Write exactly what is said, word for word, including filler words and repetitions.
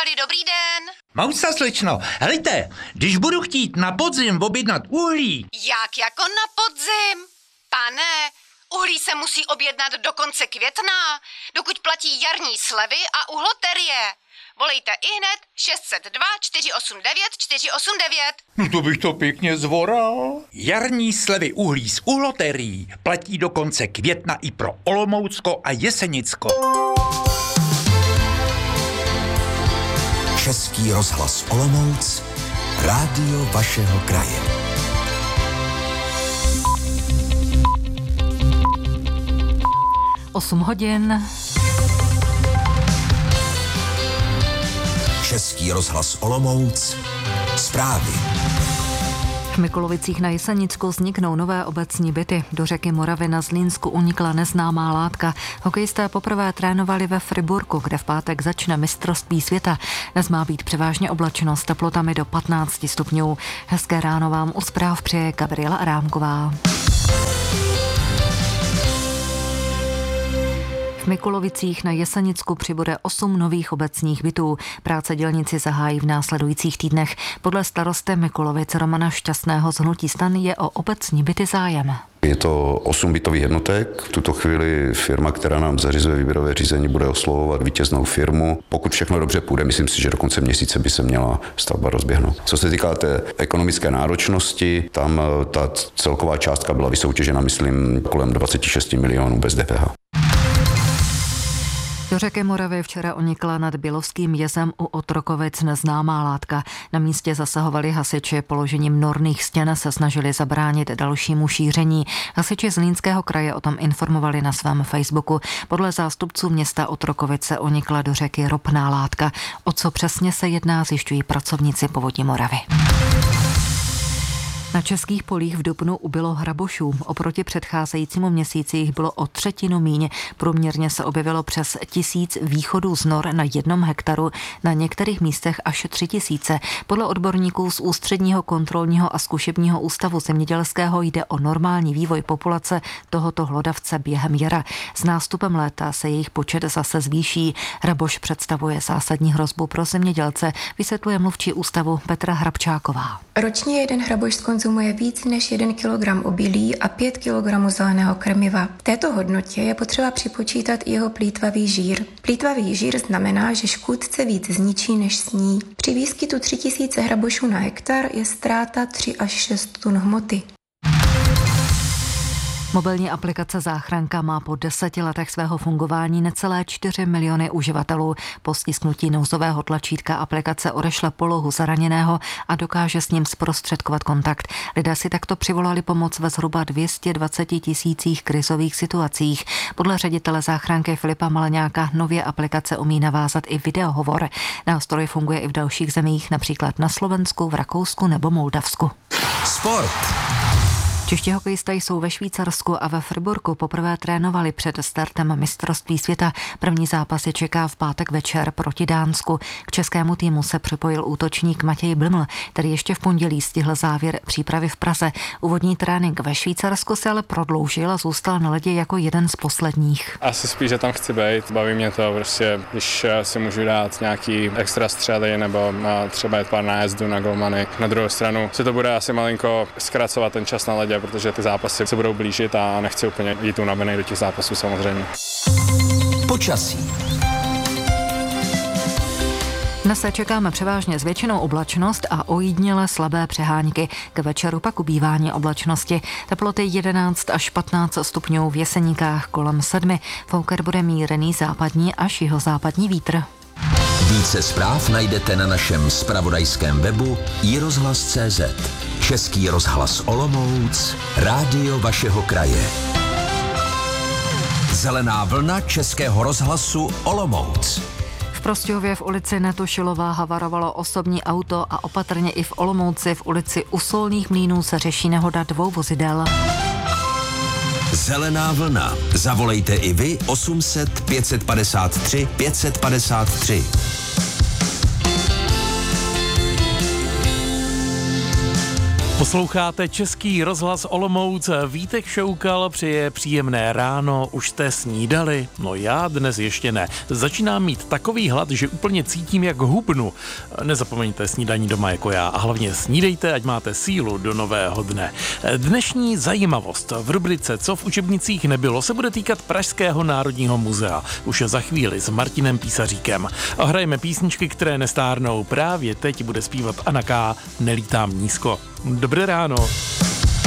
Michali, dobrý den. Mausa, slečno, helejte, když budu chtít na podzim objednat uhlí... Jak jako na podzim? Pane, uhlí se musí objednat do konce května, dokud platí jarní slevy a uhloterie. Volejte ihned šest set dva čtyři osm devět čtyři osm devět. No to bych to pěkně zvoral. Jarní slevy uhlí z uhloterií platí do konce května i pro Olomoucko a Jesenicko. Český rozhlas Olomouc, rádio vašeho kraje. osm hodin. Český rozhlas Olomouc, zprávy. V Mikulovicích na Jesenicku vzniknou nové obecní byty. Do řeky Moravy na Zlínsku unikla neznámá látka. Hokejisté poprvé trénovali ve Friburku, kde v pátek začne mistrovství světa. Dnes má být převážně oblačno s teplotami do patnáct stupňů. Hezké ráno vám u zpráv přeje Gabriela Arámková. V Mikulovicích na Jesenicku přibude osm nových obecních bytů. Práce dělníci zahájí v následujících týdnech. Podle starosty Mikulovic Romana Šťastného z hnutí STAN je o obecní byty zájem. Je to osm bytových jednotek. V tuto chvíli firma, která nám zařizuje výběrové řízení, bude oslovovat vítěznou firmu. Pokud všechno dobře půjde, myslím si, že do konce měsíce by se měla stavba rozběhnout. Co se týká té ekonomické náročnosti, tam ta celková částka byla vysoutěžena, myslím, kolem dvacet šest milionů bez D P H. Do řeky Moravy včera unikla nad Bělovským jezem u Otrokovic neznámá látka. Na místě zasahovali hasiči, položením norných stěn se snažili zabránit dalšímu šíření. Hasiči z Zlínského kraje o tom informovali na svém Facebooku. Podle zástupců města Otrokovice unikla do řeky ropná látka. O co přesně se jedná, zjišťují pracovníci Povodí Moravy. Na českých polích v dubnu ubylo hrabošů. Oproti předcházejícímu měsíci jich bylo o třetinu míň. Průměrně se objevilo přes tisíc východů z nor na jednom hektaru, na některých místech až tři tisíce. Podle odborníků z Ústředního kontrolního a zkušebního ústavu zemědělského jde o normální vývoj populace tohoto hlodavce během jara. S nástupem léta se jejich počet zase zvýší. Hraboš představuje zásadní hrozbu pro zemědělce, vysvětluje mluvčí ústavu Petra Hrabčáková. Ročně jeden hraboš konzumuje víc než jeden kilogram obilí a pět kilogramů zeleného krmiva. V této hodnotě je potřeba připočítat i jeho plýtvavý žír. Plýtvavý žír znamená, že škůdce víc zničí než sní. Při výskytu tři tisíce hrabošů na hektar je ztráta tři až šest tun hmoty. Mobilní aplikace Záchranka má po deseti letech svého fungování necelé čtyři miliony uživatelů. Po stisknutí nouzového tlačítka aplikace odešle polohu zraněného a dokáže s ním zprostředkovat kontakt. Lidé si takto přivolali pomoc ve zhruba dvě stě dvacet tisících krizových situacích. Podle ředitele Záchranky Filipa Maleňáka nově aplikace umí navázat i videohovor. Nástroj funguje i v dalších zemích, například na Slovensku, v Rakousku nebo Moldavsku. Sport. Čeští hokejisté jsou ve Švýcarsku a ve Friburku poprvé trénovali před startem mistrovství světa. První zápas je čeká v pátek večer proti Dánsku. K českému týmu se připojil útočník Matěj Bliml, který ještě v pondělí stihl závěr přípravy v Praze. Úvodní trénink ve Švýcarsku se ale prodloužil a zůstal na ledě jako jeden z posledních. Asi spíš, že tam chci být. Baví mě to prostě, když si můžu dát nějaký extra střely nebo třeba jet pár nájezdů na golmany. Na druhou stranu se to bude asi malinko zkracovat ten čas na ledě, protože ty zápasy se budou blížit a nechci úplně jít unavený do těch zápasů samozřejmě. Počasí. Dnes se čekáme převážně s většinou oblačnost a ojediněle slabé přehánky. K večeru pak ubývání oblačnosti. Teploty jedenáct až patnáct stupňů, v Jeseníkách kolem sedmi. Foukat bude mírný západní až jihozápadní vítr. Více zpráv najdete na našem zpravodajském webu i rozhlas tečka cé zet. Český rozhlas Olomouc, rádio vašeho kraje. Zelená vlna Českého rozhlasu Olomouc. V Prostějově v ulici Netušilová havarovalo osobní auto a opatrně i v Olomouci v ulici U Solných mlýnů se řeší nehoda dvou vozidel. Zelená vlna. Zavolejte i vy osm set pět set padesát tři pět set padesát tři. Posloucháte Český rozhlas Olomouc. Vítek Šoukal přeje příjemné ráno. Už jste snídali? No já dnes ještě ne. Začínám mít takový hlad, že úplně cítím, jak hubnu. Nezapomeňte snídaní doma jako já a hlavně snídejte, ať máte sílu do nového dne. Dnešní zajímavost v rubrice Co v učebnicích nebylo se bude týkat Pražského národního muzea. Už za chvíli s Martinem Písaříkem. A hrajeme písničky, které nestárnou. Právě teď bude zpívat Anna K. Nelítám nízko. Dobré ráno.